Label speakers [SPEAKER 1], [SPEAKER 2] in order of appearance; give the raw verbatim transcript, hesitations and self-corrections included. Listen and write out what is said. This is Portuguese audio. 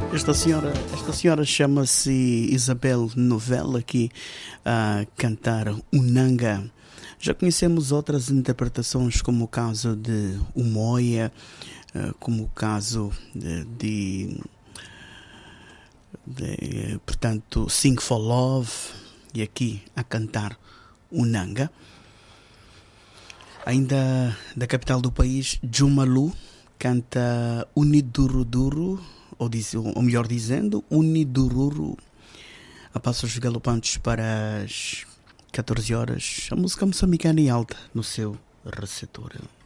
[SPEAKER 1] Esta senhora, esta senhora chama-se Isabel Novella, aqui a cantar Unanga. Já conhecemos outras interpretações, como o caso de Umoia, eh, como o caso de, de, de, portanto, Sing for Love, e aqui a cantar Unanga. Ainda da capital do país, Jumalu canta Uniduruduru, ou, diz, ou melhor dizendo, Unidururu, a passos galopantes para as catorze horas. A música moçambicana em alta no seu receptor.